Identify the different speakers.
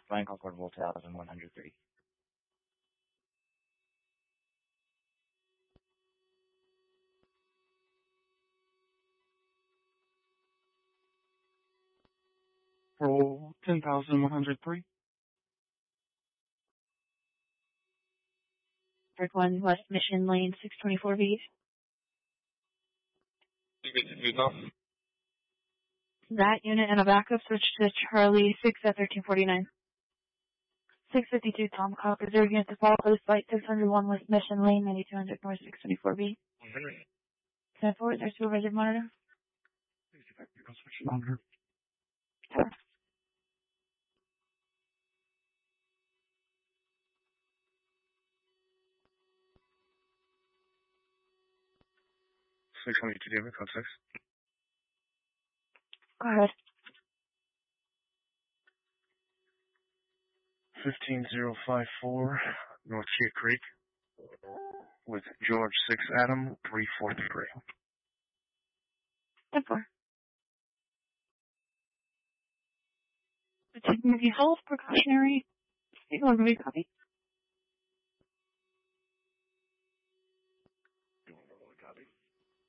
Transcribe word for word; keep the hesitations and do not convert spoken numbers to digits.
Speaker 1: Flying Concord Volta one thousand one hundred three.
Speaker 2: Roll ten thousand one hundred three.
Speaker 3: Park one, West Mission Lane, six twenty-four B. That unit and a backup switch to Charlie six at thirteen forty-nine. six fifty-two Tom Cock, reserve unit to follow post flight six hundred one West Mission Lane, ninety-two hundred North six twenty-four B. ten four, is there supervisor monitor?
Speaker 2: Switch monitor.
Speaker 3: Sure.
Speaker 2: six hundred two David, code six.
Speaker 3: Go ahead.
Speaker 2: fifteen zero five four, North Key Creek, with George six Adam, three four three.
Speaker 3: ten four. Taking the health precautionary. Take a look at copy.